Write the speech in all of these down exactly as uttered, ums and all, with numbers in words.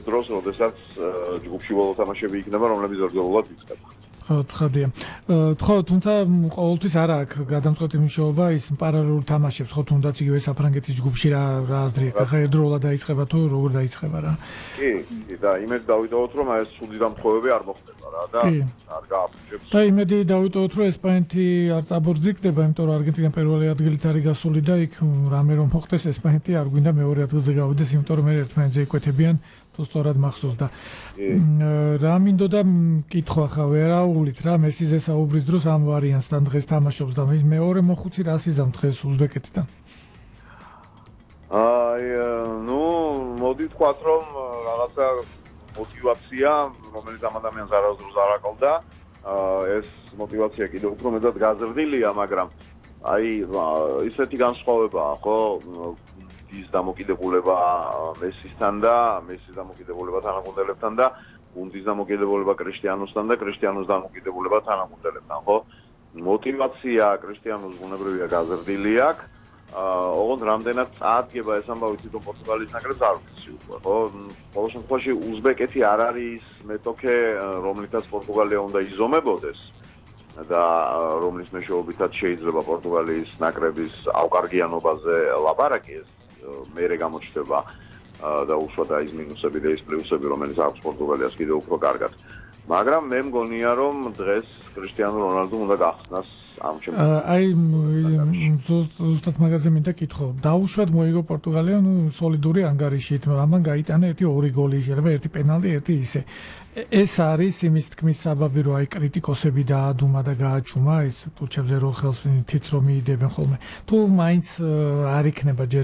დროს, როდესაც ჯგუფში ბოლო თამაშები იქნება, რომლებიც ორგანულად იქნება. ხო, თხარდია. ხო, თუმცა ყოველთვის არ აქვს გადამწყვეტი მნიშვნელობა ის პარალელურ თამაშებს, ხო, თუნდაც იგივე საფრანგეთის ჯგუფში რა რა აზრი აქვს. ახლა ერთდროულად დაიწყება თუ როგორ დაიწყება რა. კი, კი, და იმედი დავიტოვოთ, რომ ეს ცუდი დამთხოვები არ მოხდება რა და არ გააფუჭებს. და იმედი დავიტოვოთ, რომ ესპანეთი არ წაბორძიგდება, იმიტომ რომ არგენტინა პირველი ადგილით არის გასული და იქ რამე რომ მოხდეს ესპანეთი არ გვინდა მეორე ადგილზე გავიდეს, იმიტომ რომ მე ერთმანეთზე იკვეთებიან. თუ სწორად მახსოვს და რა მინდოდა მკითხვა ხა ვერაულით რა მესიზე საუბრის დროს ამ ვარიანტსთან დღეს თამაშობს და მის მეორე მოხუცი რას იზამ დღეს უზბეკეთიდან აი ნუ მოდი ვთქვათ რომ რაღაცა мотивация რომელიც ამ ადამიანს არასდროს არ აკლდა ეს мотивация კიდევ უფრო მეტად გაზრდილია მაგრამ აი ისეთი განსხვავებაა ხო ის დამოკიდებულება მესისთან და მესის დამოკიდებულება თანაგუნდელებთან და გუნდის დამოკიდებულება კრისტიანოსთან და კრისტიანოს დამოკიდებულება თანაგუნდელებთან, ხო? мотивация კრისტიანოს ბუნებრივია გაზრდილი აქვს. ოღონდ რამდენად წაადგება ეს ამბავი თვითონ პორტუგალიის ნაკრებს არ ვიცი უკვე, ხო? ყოველ შემთხვევაში უზბეკეთი არ არის მეტოქე, რომლითაც პორტუგალია უნდა იზომებოდეს. და რომლის მეშვეობითაც შეიძლება პორტუგალიის ნაკრების ავკარგიანობაზე ლაპარაკი ეს მერე გამოჩნდება და უშუალოდ ის მინუსები და ის პლუსები რომელიც აქვს პორტუგალიას კიდევ უფრო კარგად. მაგრამ მე მგონია რომ დღეს კრისტიანო რონალდომ უნდა გახსნას ამ ჩემპიონატში. აი ზუსტად მაგაზე მინდა კითხო. დაუშვათ მოიგო პორტუგალია, ნუ სოლიდური ანგარიშით, ამან გაიტანა ერთი ორი გოლი, შეიძლება ერთი პენალტი, ერთი ისე. ეს არის იმის თქმის საბაბი, რომ აი კრიტიკოსები დაადუმა და გააჩუმა ის ტუჩებზე რო ხელს თიც რომ მიიდებენ ხოლმე. თუ მაინც არ იქნება ჯერ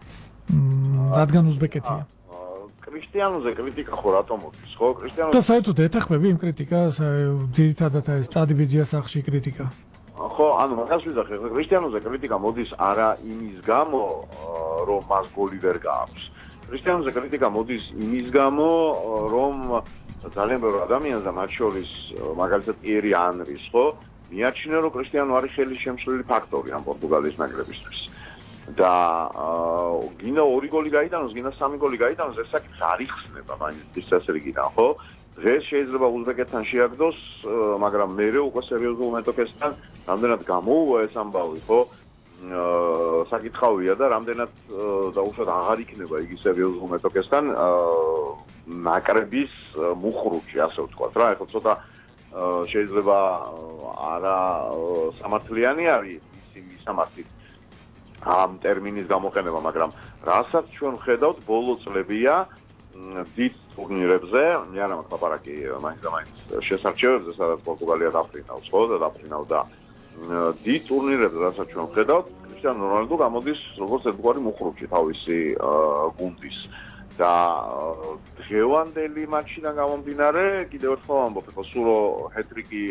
რადგან უზბეკეთია. კრისტიანოზე კრიტიკა ხო რატომ მოდის, ხო? კრისტიანო და საერთოდ ეთახმები იმ კრიტიკას, ძირითადად ეს წადიბიძია სახში კრიტიკა. ხო, ანუ მაგას ვიზახე, კრისტიანოზე კრიტიკა მოდის არა იმის გამო, რომ მას გოლი ვერ გააქვს. კრისტიანოზე კრიტიკა მოდის იმის გამო, რომ ძალიან ბევრი ადამიანი და მათ შორის მაგალითად ერი ანრის, ხო? მიაჩნია, რომ კრისტიანო არის ხელის შემცვლელი ფაქტორი ამ პორტუგალიის ნაკრებისთვის. და გინდა ორი გოლი გაიტანოს, გინდა სამი გოლი გაიტანოს, ეს საკითხი არ იხსნება მაინც წესრიგიდან, ხო? დღეს შეიძლება უზბეკეთთან შეაგდოს, მაგრამ მერე უკვე სერიოზულ მეტოქესთან რამდენად გამოუვა ეს ამბავი, ხო? საკითხავია და რამდენად დაუშვათ აღარ იქნება იგი სერიოზულ მეტოქესთან ნაკრების მუხრუჭი, ასე ვთქვათ რა. ეხლა ცოტა შეიძლება არა სამართლიანი არის ისინი სამართლით ამ ტერმინის გამოყენება, მაგრამ რასაც ჩვენ ხედავთ ბოლო წლებია დიდ ტურნირებზე, მე არა მაქვს ლაპარაკი მაინც და მაინც შესარჩევებზე, სადაც პორტუგალია დაფრინავს, ხო და დაფრინავდა დიდ ტურნირებზე, რასაც ჩვენ ხედავთ, კრისტიანო რონალდო გამოდის როგორც ერთგვარი მუხრუჭი თავისი გუნდის და დღევანდელი მატჩიდან გამომდინარე, კიდევ ერთხელ ვამბობ, ხო სულ ჰეტრიკი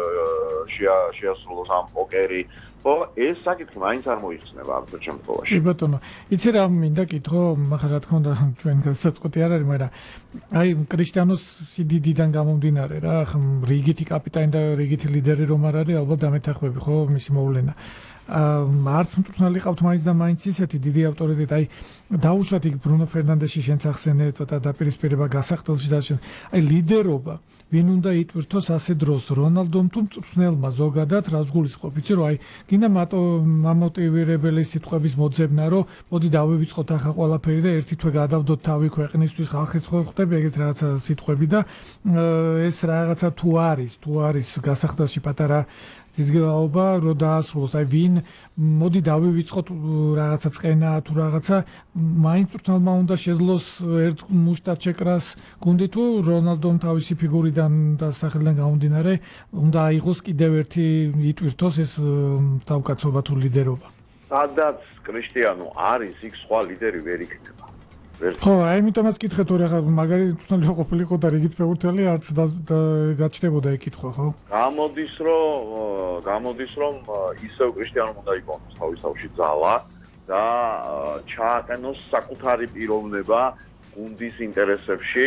შეასრულოს ამ პოკერი, ხო, ეს საკითხი მაინც არ მოიხსნება არც ერთ შემთხვევაში. კი ბატონო, იცი რა მინდა კითხო, ახლა რა თქმა უნდა ჩვენ გასაწყვეტი არ არის, მაგრამ აი კრისტიანოს სიდიდიდან გამომდინარე რა, რიგითი კაპიტანი და რიგითი ლიდერი რომ არ არის, ალბათ დამეთახმები, ხო, მისი მოვლენა. არც მწვრთნელი ყავთ მაინც და მაინც ისეთი დიდი ავტორიტეტი, აი დაუშვათ იქ ბრუნო ფერნანდეში შენც ახსენე ცოტა დაპირისპირება გასახდელში და შენ აი ლიდერობა ვინ უნდა იტვირთოს ასე დროს რონალდომ თუ მწვრთნელმა ზოგადად რას გულისხმობ იცი რომ აი გინდა მამოტივირებელი სიტყვების მოძებნა რომ მოდი დავივიწყოთ ახლა ყველაფერი და ერთი თვე გადავდოთ თავი ქვეყნისთვის ხალხის ხვდები ეგეთ რაღაცა სიტყვები და ეს რაღაცა თუ არის თუ არის გასახდელში პატარა ძიძგაობა რო დაასრულოს აი ვინ მოდი დავივიწყოთ რაღაცა წენა თუ რაღაცა მაინც მწვრთნელმა უნდა შეძლოს ერთ მუშტად შეკრას გუნდი თუ რონალდომ თავისი ფიგურიდან და სახელიდან გამომდინარე უნდა აიღოს კიდევ ერთი იტვირთოს ეს თავკაცობა თუ ლიდერობა სადაც კრისტიანო არის იქ სხვა ლიდერი ვერ იქნება ხო, აიმიტომაც კითხე თორე ხა მაგარი თუნდაც ყოფილიყო და რიგით ფეხბურთელი არც გაჩნდებოდა ეგ კითხვა, ხო? გამოდის რომ გამოდის რომ ისევ კრისტიანომ უნდა იქონოს თავის თავში ძალა და ჩააყენოს საკუთარი პიროვნება გუნდის ინტერესებში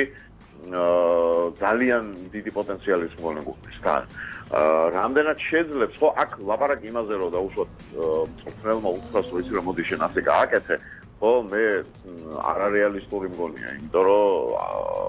ძალიან დიდი პოტენციალის მქონე გუნდისგან. რამდენად შეძლებს, ხო, აქ ლაპარაკი იმაზე რომ დაუშვათ მწვრთნელმა უთხრას რომ იცი რომ მოდი შენ ასე გააკეთე ხო მე არარეალისტური მგონია, იმიტომ რომ